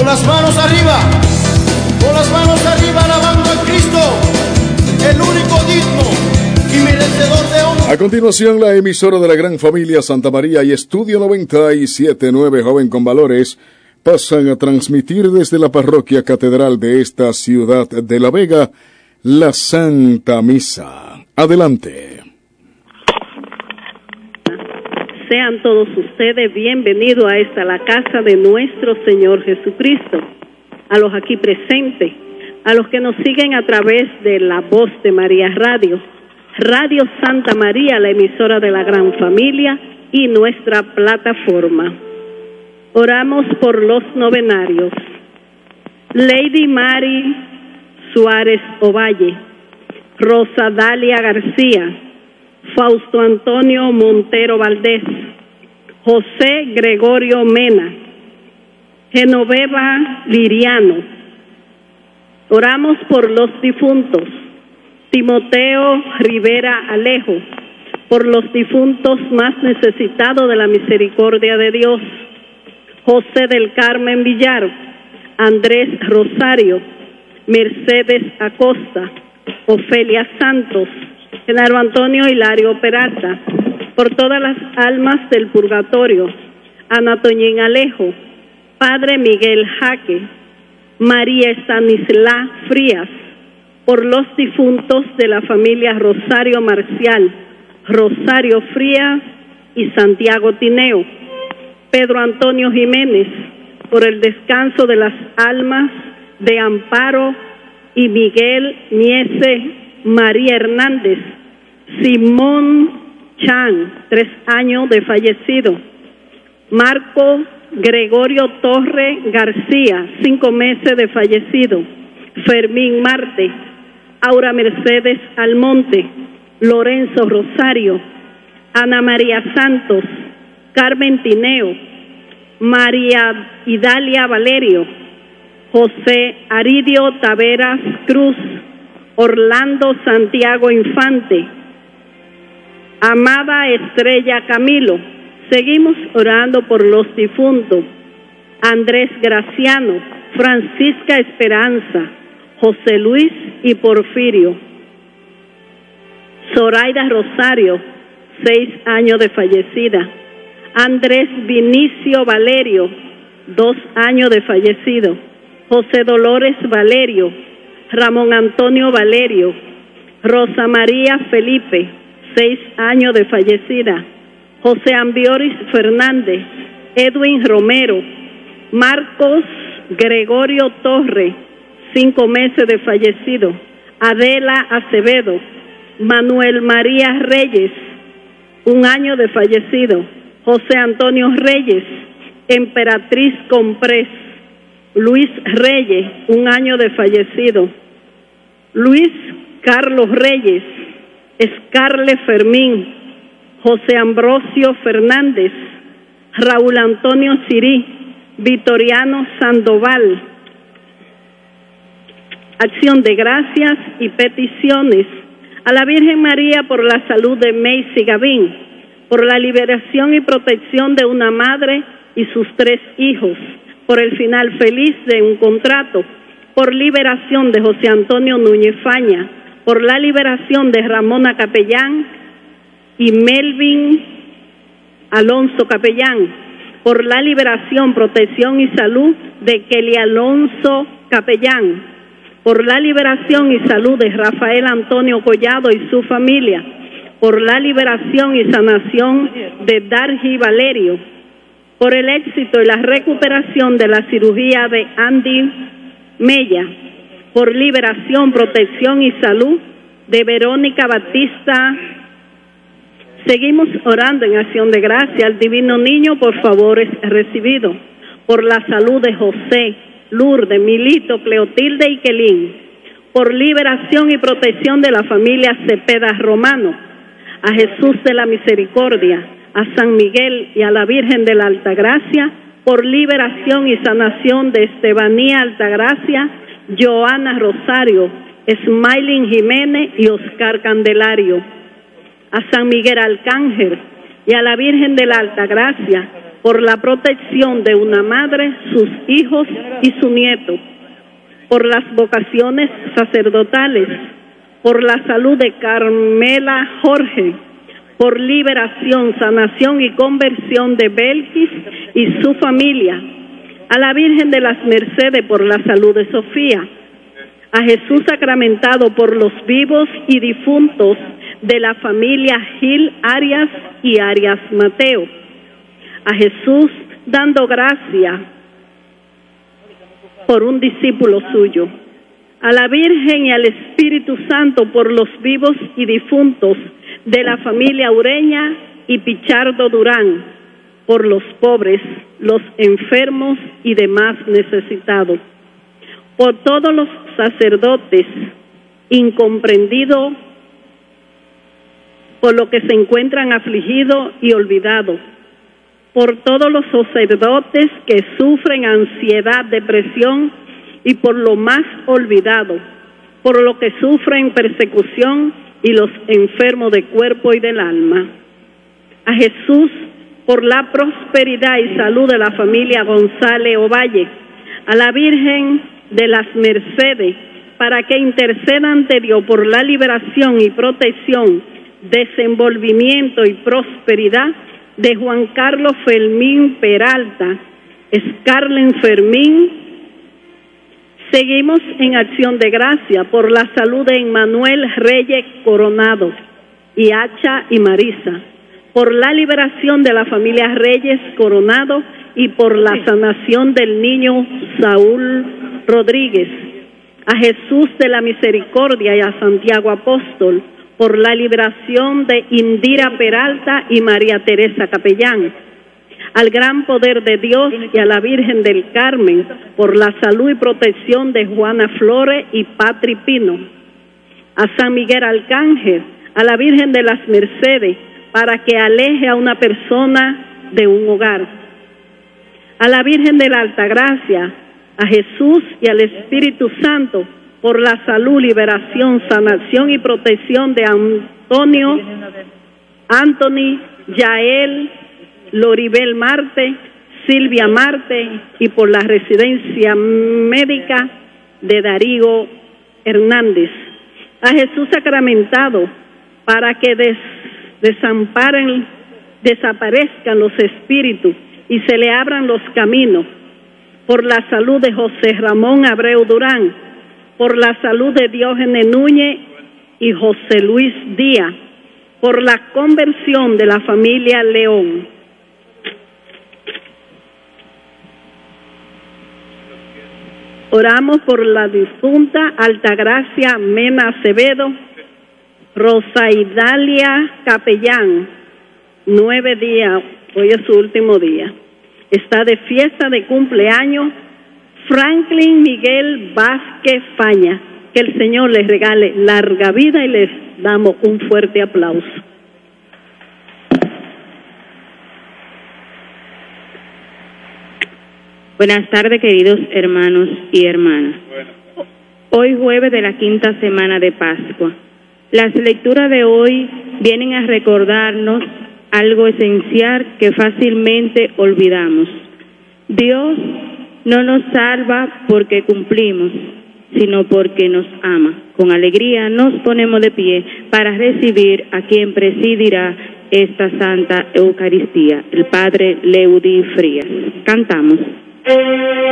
Con las manos arriba, alabando a Cristo, el único digno y merecedor de honra. A continuación, la emisora de la gran familia Santa María y Estudio 97.9 Joven con Valores pasan a transmitir desde la parroquia catedral de esta ciudad de La Vega la Santa Misa. Adelante. Sean todos ustedes bienvenidos a esta, la casa de nuestro Señor Jesucristo. A los aquí presentes, a los que nos siguen a través de la voz de María Radio, Radio Santa María, la emisora de la gran familia y nuestra plataforma. Oramos por los novenarios. Lady Mary Suárez Ovalle, Rosa Dalia García, Fausto Antonio Montero Valdés, José Gregorio Mena, Genoveva Liriano. Oramos por los difuntos. Timoteo Rivera Alejo, por los difuntos más necesitados de la misericordia de Dios. José del Carmen Villar, Andrés Rosario, Mercedes Acosta, Ofelia Santos, Genaro Antonio Hilario Peralta, por todas las almas del purgatorio. Ana Toñín Alejo, Padre Miguel Jaque, María Estanislá Frías, por los difuntos de la familia Rosario Marcial, Rosario Frías y Santiago Tineo. Pedro Antonio Jiménez, por el descanso de las almas de Amparo y Miguel Miese María Hernández. Simón Chan, 3 años de fallecido. Marco Gregorio Torre García, 5 meses de fallecido. Fermín Marte, Aura Mercedes Almonte, Lorenzo Rosario, Ana María Santos, Carmen Tineo, María Idalia Valerio, José Aridio Taveras Cruz, Orlando Santiago Infante, Amada Estrella Camilo. Seguimos orando por los difuntos. Andrés Graciano, Francisca Esperanza, José Luis y Porfirio. Zoraida Rosario, 6 años de fallecida. Andrés Vinicio Valerio, 2 años de fallecido. José Dolores Valerio, Ramón Antonio Valerio, Rosa María Felipe, 6 años de fallecida. José Ambioris Fernández, Edwin Romero, Marcos Gregorio Torre, 5 meses de fallecido. Adela Acevedo, Manuel María Reyes, 1 año de fallecido. José Antonio Reyes, Emperatriz Comprés, Luis Reyes, 1 año de fallecido. Luis Carlos Reyes, Scarlett Fermín, José Ambrosio Fernández, Raúl Antonio Cirí, Vitoriano Sandoval. Acción de gracias y peticiones a la Virgen María por la salud de Macy Gavín, por la liberación y protección de una madre y sus 3 hijos, por el final feliz de un contrato, por liberación de José Antonio Núñez Faña, por la liberación de Ramona Capellán y Melvin Alonso Capellán, por la liberación, protección y salud de Kelly Alonso Capellán, por la liberación y salud de Rafael Antonio Collado y su familia, por la liberación y sanación de Dargy Valerio, por el éxito y la recuperación de la cirugía de Andy Mella, por liberación, protección y salud de Verónica Batista. Seguimos orando en acción de gracia al Divino Niño por favores recibidos, por la salud de José, Lourdes, Milito, Cleotilde y Quelín, por liberación y protección de la familia Cepeda Romano, a Jesús de la Misericordia, a San Miguel y a la Virgen de la Altagracia, por liberación y sanación de Estebanía Altagracia, Joana Rosario, Smiling Jiménez y Oscar Candelario, a San Miguel Arcángel y a la Virgen de la Altagracia, por la protección de una madre, sus hijos y su nieto, por las vocaciones sacerdotales, por la salud de Carmela Jorge, por liberación, sanación y conversión de Belkis y su familia, a la Virgen de las Mercedes por la salud de Sofía, a Jesús sacramentado por los vivos y difuntos de la familia Gil Arias y Arias Mateo, a Jesús dando gracia por un discípulo suyo, a la Virgen y al Espíritu Santo por los vivos y difuntos de la familia Ureña y Pichardo Durán, por los pobres, los enfermos y demás necesitados, por todos los sacerdotes incomprendidos, por los que se encuentran afligidos y olvidados, por todos los sacerdotes que sufren ansiedad, depresión y por lo más olvidado, por los que sufren persecución y los enfermos de cuerpo y del alma. A Jesús por la prosperidad y salud de la familia González Ovalle, a la Virgen de las Mercedes para que interceda ante Dios por la liberación y protección, desenvolvimiento y prosperidad de Juan Carlos Fermín Peralta, Scarlett Fermín. Seguimos en acción de gracia por la salud de Emmanuel Reyes Coronado y Hacha y Marisa, por la liberación de la familia Reyes Coronado y por la sanación del niño Saúl Rodríguez, a Jesús de la Misericordia y a Santiago Apóstol, por la liberación de Indira Peralta y María Teresa Capellán, al gran poder de Dios y a la Virgen del Carmen, por la salud y protección de Juana Flores y Patri Pino, a San Miguel Arcángel, a la Virgen de las Mercedes, para que aleje a una persona de un hogar, a la Virgen de la Altagracia, a Jesús y al Espíritu Santo, por la salud, liberación, sanación y protección de Anthony, Yael, Loribel Marte, Silvia Marte y por la residencia médica de Darío Hernández, a Jesús sacramentado para que desaparezcan los espíritus y se le abran los caminos, por la salud de José Ramón Abreu Durán, por la salud de Diógenes Núñez y José Luis Díaz, por la conversión de la familia León. Oramos por la difunta Altagracia Mena Acevedo, Rosa Idalia Capellán, 9 días, hoy es su último día. Está de fiesta de cumpleaños Franklin Miguel Vázquez Faña. Que el Señor les regale larga vida y les damos un fuerte aplauso. Buenas tardes, queridos hermanos y hermanas. Hoy jueves de la quinta semana de Pascua. Las lecturas de hoy vienen a recordarnos algo esencial que fácilmente olvidamos. Dios no nos salva porque cumplimos, sino porque nos ama. Con alegría nos ponemos de pie para recibir a quien presidirá esta Santa Eucaristía, el Padre Leudy Frías. Cantamos.